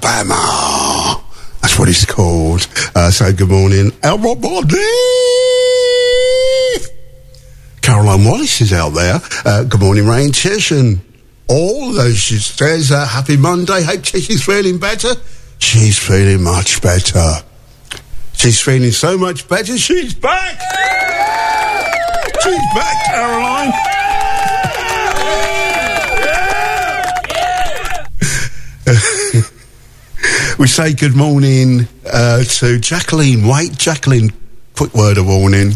Alabama. That's what it's called. So good morning, everybody. Caroline Wallace is out there. Good morning, Rain Tish, and all those. She says, happy Monday. Hope Tish is feeling better. She's feeling much better. She's feeling so much better. She's back. She's back, Caroline. We say good morning to Jacqueline. Wait, Jacqueline, quick word of warning.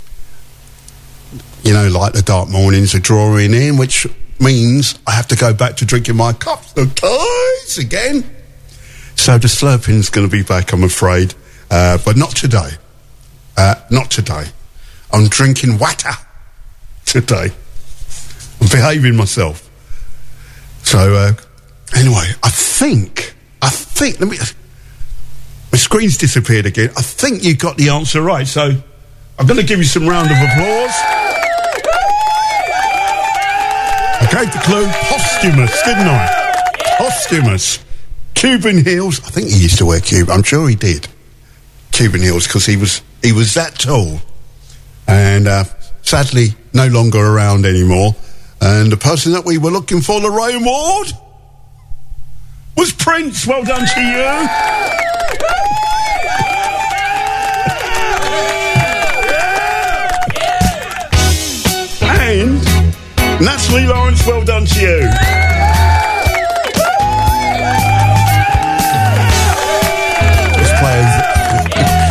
You know, like the dark mornings are drawing in, which means I have to go back to drinking my cups of ties again. So the slurping's going to be back, I'm afraid. But not today. Not today. I'm drinking water today. I'm behaving myself. So, anyway, I think, my screen's disappeared again. I think you got the answer right. So, I'm going to give you some round of applause. I gave the clue, posthumous, didn't I? Posthumous. Cuban heels. I think he used to wear Cuban. I'm sure he did. Cuban heels, because he was that tall. And sadly, no longer around anymore. And the person that we were looking for, Lorraine Ward, was Prince. Well done to you. And Natalie Lawrence, well done to you.